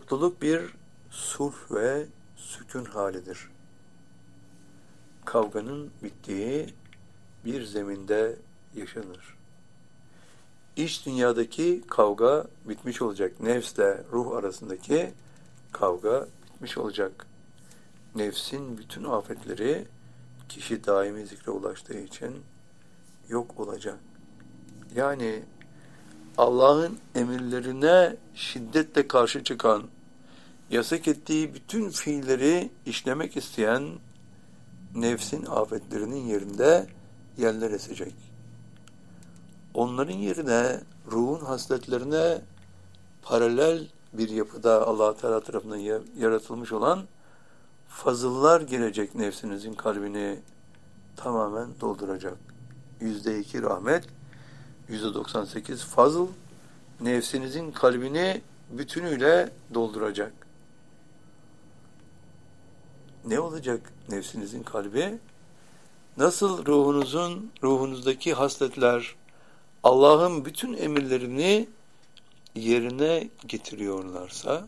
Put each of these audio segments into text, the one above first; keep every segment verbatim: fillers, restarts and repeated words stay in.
Mutluluk bir sulh ve sükun halidir. Kavganın bittiği bir zeminde yaşanır. İç dünyadaki kavga bitmiş olacak. Nefsle ruh arasındaki kavga bitmiş olacak. Nefsin bütün afetleri kişi daimi zikre ulaştığı için yok olacak. Yani Allah'ın emirlerine şiddetle karşı çıkan, yasak ettiği bütün fiilleri işlemek isteyen nefsin afetlerinin yerinde yerler esecek. Onların yerine ruhun hasletlerine paralel bir yapıda Allah Teala tarafından yaratılmış olan fazıllar girecek, nefsinizin kalbini tamamen dolduracak. Yüzde iki rahmet, yüzde doksan sekiz fazıl, nefsinizin kalbini bütünüyle dolduracak. Ne olacak nefsinizin kalbi? Nasıl ruhunuzun, ruhunuzdaki hasletler Allah'ın bütün emirlerini yerine getiriyorlarsa,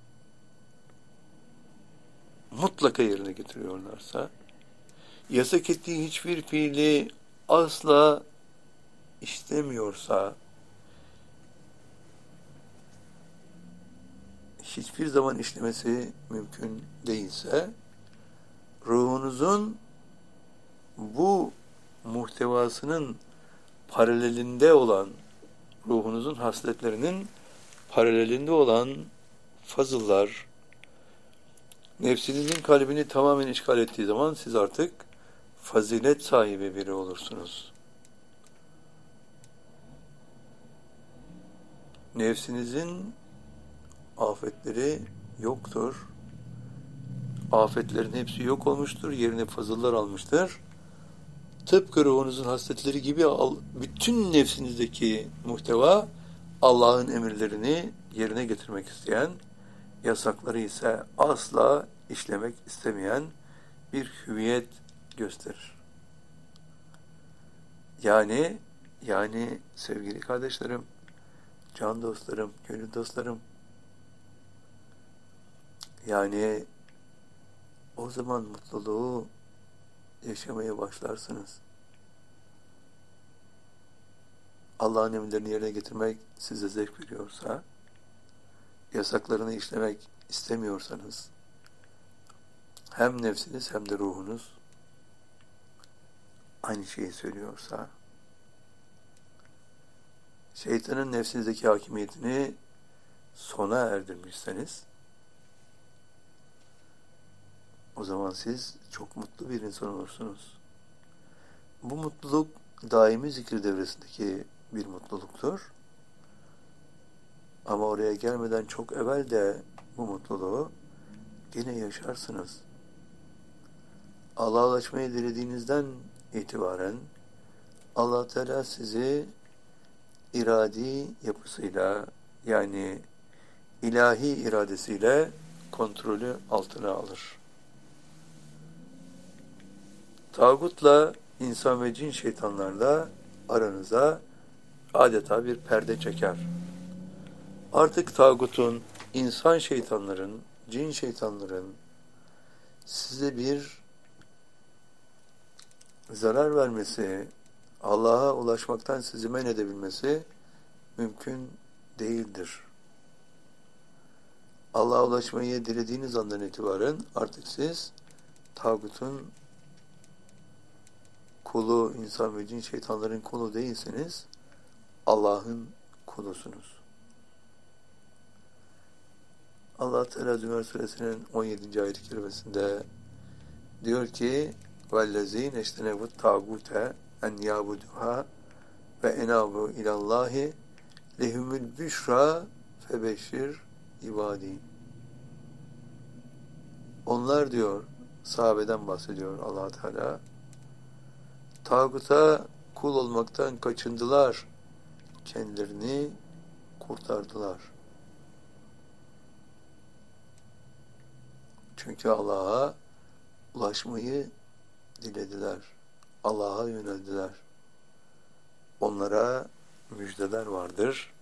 mutlaka yerine getiriyorlarsa, yasak ettiği hiçbir fiili asla istemiyorsa, hiçbir zaman işlemesi mümkün değilse, ruhunuzun bu muhtevasının paralelinde olan, ruhunuzun hasletlerinin paralelinde olan fazıllar, nefsinizin kalbini tamamen işgal ettiği zaman siz artık fazilet sahibi biri olursunuz. Nefsinizin afetleri yoktur. Afetlerin hepsi yok olmuştur. Yerine fazıllar almıştır. Tıpkı ruhunuzun hasletleri gibi bütün nefsinizdeki muhteva Allah'ın emirlerini yerine getirmek isteyen, yasakları ise asla işlemek istemeyen bir hüviyet gösterir. Yani, yani sevgili kardeşlerim, can dostlarım, gönül dostlarım, yani o zaman mutluluğu yaşamaya başlarsınız. Allah'ın emirlerini yerine getirmek size zevk veriyorsa, yasaklarını işlemek istemiyorsanız, hem nefsiniz hem de ruhunuz aynı şeyi söylüyorsa, şeytanın nefsinizdeki hakimiyetini sona erdirmişseniz, o zaman siz çok mutlu bir insan olursunuz. Bu mutluluk daimi zikir devresindeki bir mutluluktur. Ama oraya gelmeden çok evvel de bu mutluluğu yine yaşarsınız. Allah'a ulaşmayı dilediğinizden itibaren Allah Teala sizi iradi yapısıyla, yani ilahi iradesiyle kontrolü altına alır. Tağutla insan ve cin şeytanlarla aranıza adeta bir perde çeker. Artık tağutun, insan şeytanların, cin şeytanların size bir zarar vermesi, Allah'a ulaşmaktan sizi men edebilmesi mümkün değildir. Allah'a ulaşmayı dilediğiniz andan itibaren artık siz tağutun kulu, insan ve cin şeytanların kulu değilsiniz, Allah'ın kulusunuz. Allah Teala Zümer Suresinin on yedinci ayet-i kerimesinde diyor ki وَالَّذ۪ينَ اَشْتَنَوُ التَّاغُوتَ اَنْ يَعْبُدُهَا وَاَنَابُوا اِلَى اللّٰهِ لَهُمُ الْبُشْرَى فَبَشِّرْ ibadi. Onlar diyor, sahabeden bahsediyor Allah Teala, tağuta kul olmaktan kaçındılar, kendilerini kurtardılar. Çünkü Allah'a ulaşmayı dilediler. Allah'a yöneldiler. Onlara müjdeler vardır.